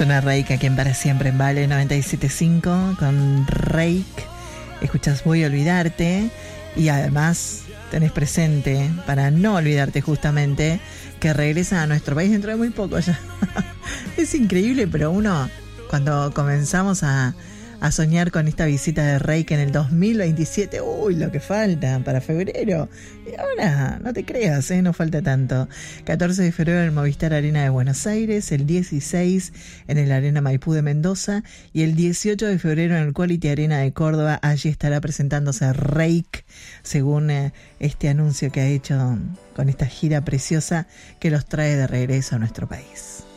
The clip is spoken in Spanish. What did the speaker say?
Suena Reik aquí en Para Siempre en Vale 97.5 con Reik. Escuchas Voy a Olvidarte y además tenés presente, para no olvidarte justamente, que regresa a nuestro país dentro de muy poco ya. Es increíble, pero uno, cuando comenzamos a soñar con esta visita de Reik en el 2027, uy, lo que falta para febrero. Y ahora, no te creas, no falta tanto. 14 de febrero en el Movistar Arena de Buenos Aires, el 16 en el Arena Maipú de Mendoza y el 18 de febrero en el Quality Arena de Córdoba. Allí estará presentándose Reik, según este anuncio que ha hecho con esta gira preciosa que los trae de regreso a nuestro país.